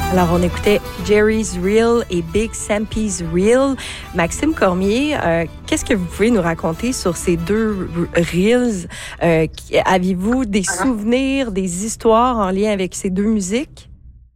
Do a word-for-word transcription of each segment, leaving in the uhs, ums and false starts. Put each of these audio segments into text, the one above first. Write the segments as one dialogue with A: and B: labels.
A: Alors, on écoutait Jerry's Reel et Big Sampy's Reel. Maxime Cormier, euh, qu'est-ce que vous pouvez nous raconter sur ces deux reels? Euh, avez-vous des souvenirs, des histoires en lien avec ces deux musiques?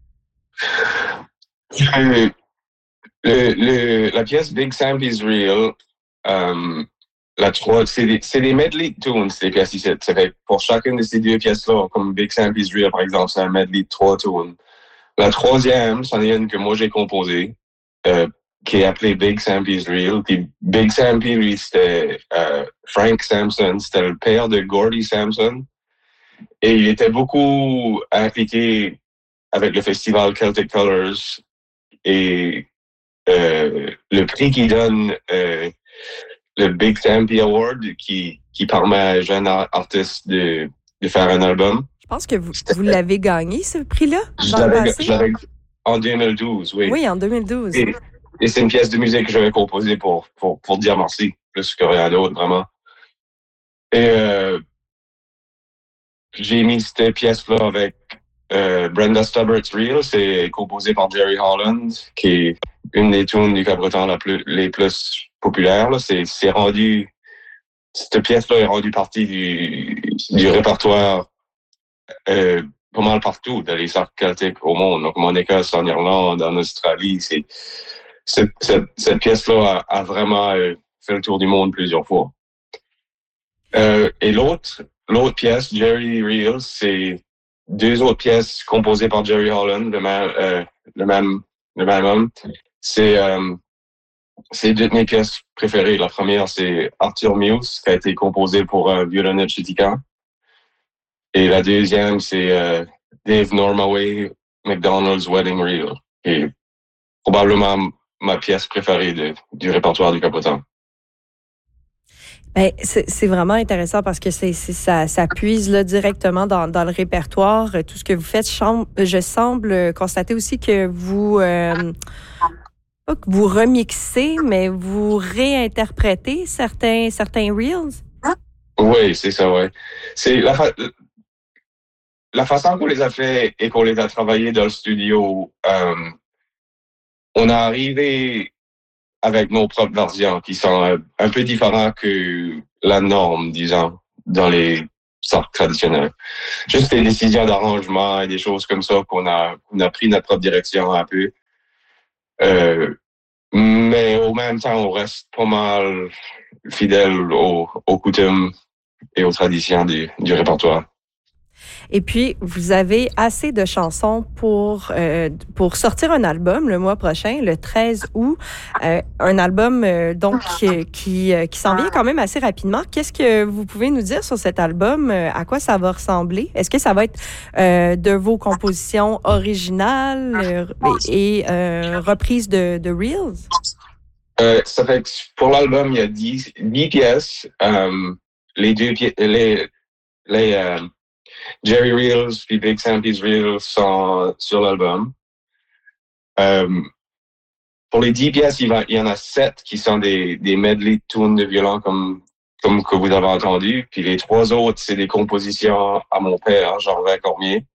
B: Le, le, le, la pièce Big Sampy's Reel, euh, la trois, c'est des, c'est des medley tunes, ces pièces ici. Ça fait pour chacune de ces deux pièces-là, comme Big Sampy's Reel, par exemple, c'est un medley de trois tunes. La troisième, c'en est une que moi j'ai composée, euh, qui est appelée Big Sampy's Reel. Puis Big Sampy, lui, c'était euh, Frank Sampson, c'était le père de Gordy Sampson. Et il était beaucoup impliqué avec le festival Celtic Colors. Et euh, le prix qu'il donne, euh, le Big Sampy Award, qui, qui permet à un jeune artiste de, de faire un album.
A: Je pense que vous, vous l'avez gagné, ce prix-là,
B: Je
A: dans le
B: l'avais,
A: passé?
B: je l'avais en deux mille douze, oui.
A: Oui, en deux mille douze.
B: Et, et c'est une pièce de musique que j'avais composée pour, pour, pour dire merci, plus que rien d'autre, vraiment. Et euh, j'ai mis cette pièce-là avec euh, Brenda Stubbert's Reel. C'est composé par Jerry Holland, qui est une des tunes du Cabreton la plus, les plus populaires. Là. C'est, c'est rendu... Cette pièce-là est rendue partie du, du répertoire euh, pas mal partout dans les arts celtiques au monde. Donc, en Écosse, en Irlande, en Australie, c'est... Cette, cette, cette pièce-là a, a vraiment euh, fait le tour du monde plusieurs fois. Euh, et l'autre, l'autre pièce, Jerry Reel, c'est deux autres pièces composées par Jerry Holland, le même, euh, le même, le même homme. C'est, euh, c'est deux de mes pièces préférées. La première, c'est Arthur Muse, qui a été composée pour un violoniste chitican. Et la deuxième, c'est euh, Dave Normaway, McDonald's Wedding Reel, qui est probablement ma pièce préférée de, du répertoire du Capoton.
A: Ben, c'est, c'est vraiment intéressant parce que c'est, c'est ça, ça puise là, directement dans, dans le répertoire, tout ce que vous faites. Je, je semble constater aussi que vous, euh, pas que vous remixez, mais vous réinterprétez certains, certains reels.
B: Oui, c'est ça, oui. C'est la, fa- la façon qu'on les a fait et qu'on les a travaillés dans le studio, euh, on est arrivé avec nos propres versions qui sont un peu différentes que la norme, disons, dans les sortes traditionnelles. Juste des décisions d'arrangement et des choses comme ça qu'on a, qu'on a pris notre propre direction un peu. Euh, mais au même temps, on reste pas mal fidèle aux, aux coutumes et aux traditions du, du répertoire.
A: Et puis, vous avez assez de chansons pour, euh, pour sortir un album le mois prochain, le treize août. Euh, un album euh, donc qui, qui, qui s'en vient quand même assez rapidement. Qu'est-ce que vous pouvez nous dire sur cet album? À quoi ça va ressembler? Est-ce que ça va être euh, de vos compositions originales euh, et euh, reprises de, de Reels?
B: Euh, ça fait que pour l'album, il y a dix, dix pièces. Euh, les deux pièces, les, les euh, Jerry Reels puis Big Sampy's Reels sont sur l'album. Euh, pour les dix pièces, il, va, il y en a sept qui sont des, des medley tunes de violon comme, comme que vous avez entendu. Puis les trois autres, c'est des compositions à mon père, Jean-Robert Cormier.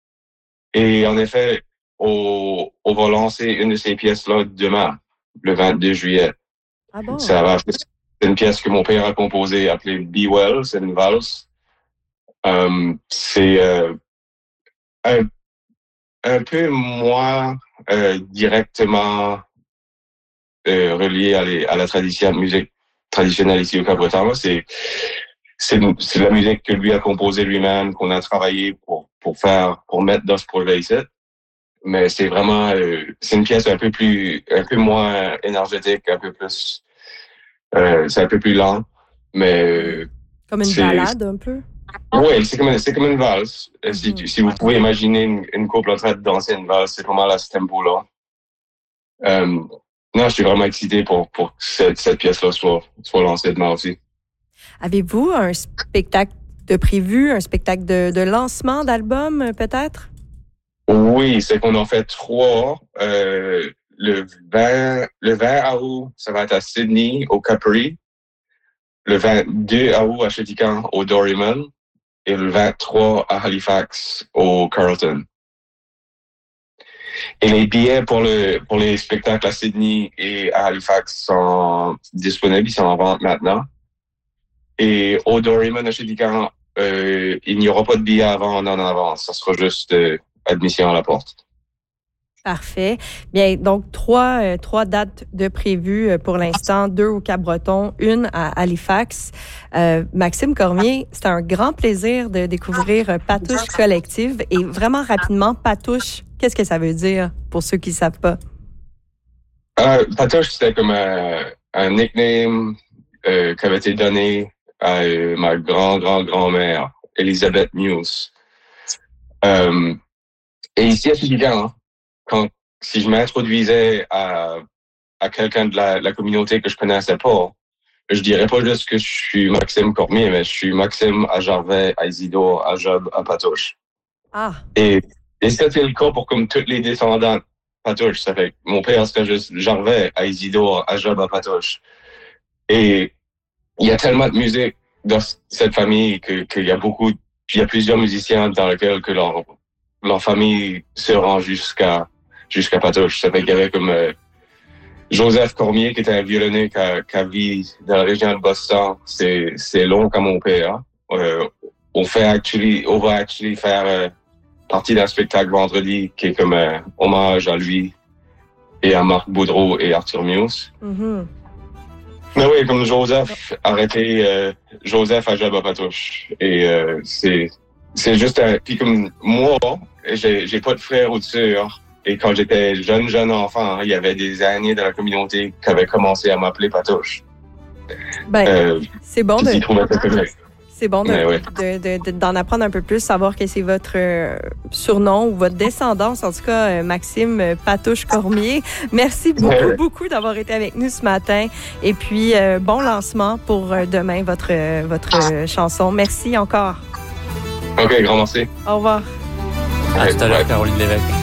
B: Et en effet, on, on va lancer une de ces pièces-là demain, le vingt-deux juillet.
A: Ah bon?
B: Ça va, c'est une pièce que mon père a composée appelée Be Well, c'est une valse. Um, c'est euh, un, un peu moins euh, directement euh, relié à, les, à la tradition de musique traditionnelle ici au Cap-Breton. C'est, c'est, c'est la musique que lui a composée lui-même, qu'on a travaillé pour, pour faire, pour mettre dans ce projet ici. Mais c'est vraiment, euh, c'est une pièce un peu plus, un peu moins énergétique, un peu plus, euh, c'est un peu plus lent, mais euh,
A: comme une balade un peu.
B: Oui, c'est comme, une, c'est comme une valse. Mm-hmm. Si, si vous pouvez imaginer une, une couple en train de danser une valse, c'est pas mal à ce tempo-là. Euh, non, je suis vraiment excité pour, pour que cette, cette pièce-là soit, soit lancée demain aussi.
A: Avez-vous un spectacle de prévu, un spectacle de, de lancement d'album, peut-être?
B: Oui, c'est qu'on en fait trois. Euh, le vingt, le vingt août, ça va être à Sydney, au Capri. Le vingt-deux août, à Chetican, au Doryman. Et le vingt-trois à Halifax, au Carlton. Et les billets pour le pour les spectacles à Sydney et à Halifax sont disponibles, ils sont en vente maintenant. Et au Doryman, à Shedikan, euh, il n'y aura pas de billets avant en avance. Ça sera juste euh, admission à la porte.
A: Parfait. Bien, donc trois, euh, trois dates de prévues euh, pour l'instant, deux au Cap-Breton, une à Halifax. Euh, Maxime Cormier, c'est un grand plaisir de découvrir euh, Patouche Collective. Et vraiment rapidement, Patouche, qu'est-ce que ça veut dire pour ceux qui ne savent pas?
B: Euh, Patouche, c'était comme un, un nickname euh, qui avait été donné à euh, ma grand-grand-grand-mère, Elizabeth Muse. Euh, et ici à Shedikan, hein, quand si je m'introduisais à, à quelqu'un de la, la communauté que je connaissais pas, je dirais pas juste que je suis Maxime Cormier, mais je suis Maxime à Gervais, à Isidore, à Job, à Patouche.
A: Ah.
B: Et, et c'était le cas pour comme tous les descendants de Patouche. Ça fait que mon père, c'était juste Gervais, à Isidore, à Job, à Patouche. Et il y a tellement de musique dans cette famille que, qu'il y a beaucoup, il y a plusieurs musiciens dans lesquels que leur, leur famille se rend jusqu'à jusqu'à Patouche. Ça fait qu'il y avait comme euh, Joseph Cormier, qui était un violoneux qui a, qui a vécu dans la région de Boston. C'est, c'est long comme mon père. Euh, on fait actually, on va actually faire euh, partie d'un spectacle vendredi qui est comme un hommage à lui et à Marc Boudreau et Arthur Muse.
A: Mm-hmm.
B: Mais oui, comme Joseph, arrêté euh, Joseph à Job à Patouche. Et euh, c'est, c'est juste un... Puis comme moi, j'ai, j'ai pas de frère ou de sœur. Et quand j'étais jeune, jeune enfant, il y avait des années dans la communauté qui avaient commencé à m'appeler Patouche.
A: Ben, euh, c'est bon de... C'est bon de,
B: ouais.
A: de, de, de, d'en apprendre un peu plus, savoir que c'est votre euh, surnom ou votre descendance, en tout cas, euh, Maxime euh, Patouche Cormier. Merci beaucoup, ouais. beaucoup d'avoir été avec nous ce matin. Et puis, euh, bon lancement pour euh, demain, votre, euh, votre euh, chanson. Merci encore.
B: OK, grand merci.
A: Au revoir.
C: À tout à l'heure, Caroline Lévesque.